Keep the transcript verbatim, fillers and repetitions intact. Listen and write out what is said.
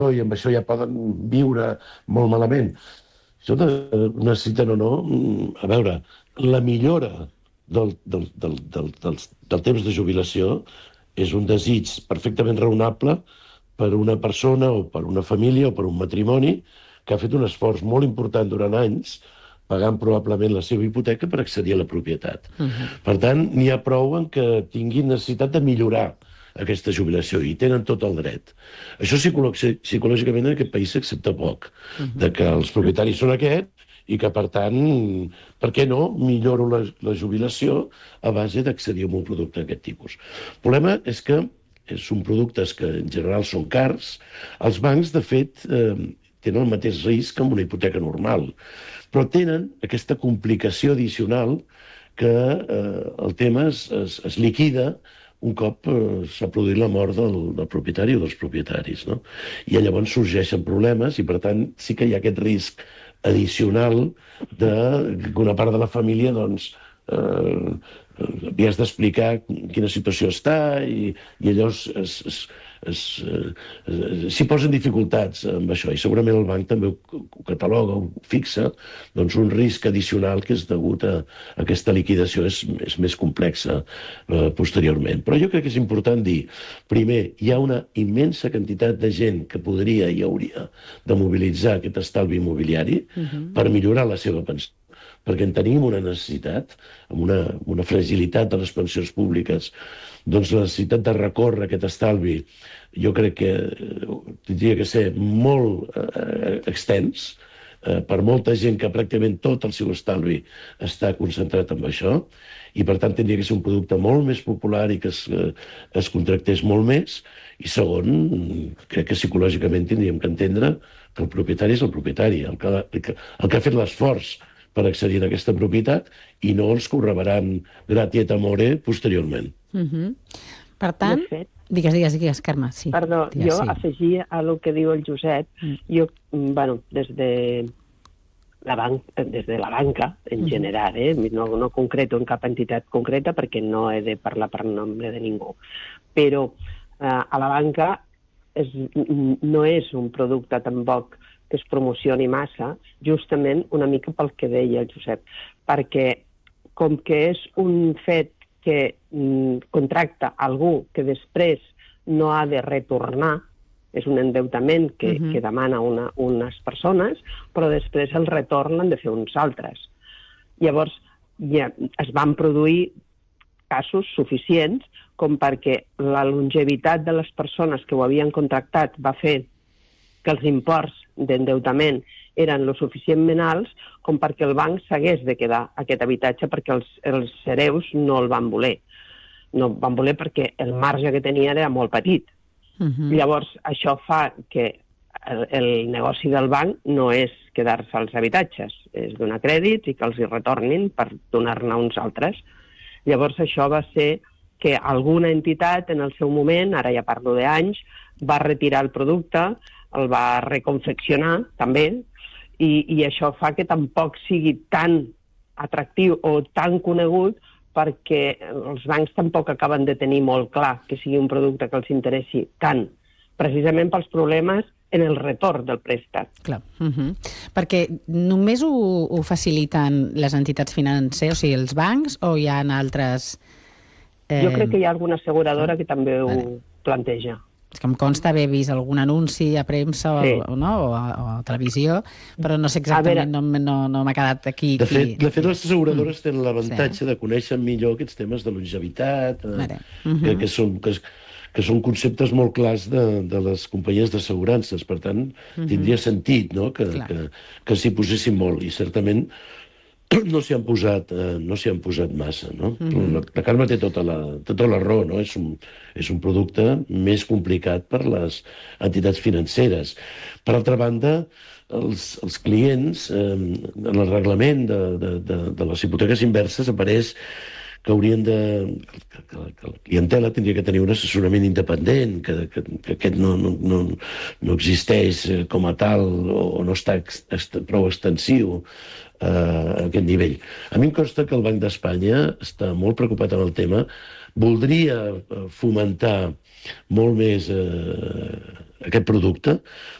i amb això ja poden viure molt malament. Això de, necessiten o no, a veure, la millora del, del, del, del, del, del temps de jubilació és un desig perfectament raonable per una persona o per una família o per un matrimoni que ha fet un esforç molt important durant anys pagant probablement la seva hipoteca per accedir a la propietat. Uh-huh. Per tant, n'hi ha prou en que tinguin necessitat de millorar aquesta jubilació i tenen tot el dret. Això psicològicament en aquest país s'accepta poc, uh-huh. de que els propietaris són aquests i que, per tant, per què no milloro la, la jubilació a base d'accedir a un producte d'aquest tipus. El problema és que són productes que en general són cars. Els bancs, de fet, eh, tenen el mateix risc que amb una hipoteca normal, però tenen aquesta complicació addicional que eh, el tema es, es, es liquida un cop eh, s'ha produït la mort del, del propietari o dels propietaris, no? I llavors sorgeixen problemes i, per tant, sí que hi ha aquest risc addicional de que una part de la família, doncs, eh, havies d'explicar quina situació està i, i allò es, es, es, es, es, s'hi posen dificultats amb això i segurament el banc també ho, ho cataloga, ho fixa, doncs un risc addicional que és degut a, a aquesta liquidació és, és més complexa eh, posteriorment. Però jo crec que és important dir, primer, hi ha una immensa quantitat de gent que podria i hauria de mobilitzar aquest estalvi immobiliari uh-huh. per millorar la seva pensió, perquè en tenim una necessitat, amb una, una fragilitat de les pensions públiques, doncs la necessitat de recórrer aquest estalvi jo crec que tindria que ser molt eh, extens eh, per molta gent que pràcticament tot el seu estalvi està concentrat en això i per tant tindria que ser un producte molt més popular i que es, eh, es contractés molt més i segon, crec que psicològicament tindríem que entendre que el propietari és el propietari, el que, el que, el que ha fet l'esforç per accedir a aquesta propietat i no els que ho rebaran gratia et amore posteriorment. Uh-huh. Per tant, fet, digues, digues, digues, Carme. Sí, perdó, digues, jo sí. afegia a el que diu el Josep, mm. jo, bueno, des de la, ban des de la banca, en mm. general, eh? no, no concreto en cap entitat concreta perquè no he de parlar per nombre de ningú, però eh, a la banca és, no és un producte tampoc que es promocioni massa, justament una mica pel que deia el Josep, perquè com que és un fet que mm, contracta algú que després no ha de retornar, és un endeutament que, uh-huh. que demana una, unes persones, però després el retorn l'han de fer uns altres. Llavors, ja es van produir casos suficients com perquè la longevitat de les persones que ho havien contractat va fer que els imports d'endeutament eren lo suficientment alts com perquè el banc s'hagués de quedar aquest habitatge perquè els, els hereus no el van voler. No el van voler perquè el marge que tenia era molt petit. Uh-huh. Llavors, això fa que el, el negoci del banc no és quedar-se als habitatges, és donar crèdits i que els hi retornin per donar-ne uns altres. Llavors, això va ser que alguna entitat en el seu moment, ara ja parlo d'anys, va retirar el producte, el va reconfeccionar també, i, i això fa que tampoc sigui tan atractiu o tan conegut perquè els bancs tampoc acaben de tenir molt clar que sigui un producte que els interessi tant, precisament pels problemes en el retorn del préstec. Clar. Uh-huh. Perquè només ho, ho faciliten les entitats financeres, o sigui, els bancs, o hi ha altres... Eh... Jo crec que hi ha alguna asseguradora que també ho vale. planteja. És que em consta haver vist algun anunci a premsa sí. o, no? o, a, o a televisió, però no sé exactament, no, no, no m'ha quedat aquí. De fet, de fet les asseguradores mm. tenen l'avantatge sí. de conèixer millor aquests temes de longevitat, eh, uh-huh. que, que, són, que, que són conceptes molt clars de, de les companyies d'assegurances. Per tant, uh-huh. tindria sentit no? que, que, que s'hi posessin molt. I certament no s'hi han posat, eh, no s'hi han posat massa, no? Mm-hmm. La, la Carme té tota la, tota la raó, no? És un, és un producte més complicat per les entitats financeres. Per altra banda, els, els clients, eh, en el reglament de, de, de, de les hipoteques inverses apareix que haurien de... que, que, que la clientela tindria que tenir un assessorament independent, que, que, que aquest no, no, no, no existeix com a tal o no està ex, est, prou extensiu a aquest nivell. A mi em consta que el Banc d'Espanya està molt preocupat amb el tema, voldria fomentar molt més eh, aquest producte,